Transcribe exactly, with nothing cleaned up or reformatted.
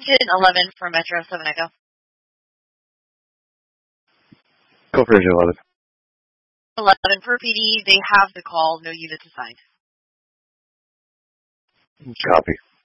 Agent eleven for Metro seven Echo. Go for Agent eleven. eleven for P D. They have the call. No units assigned. Copy.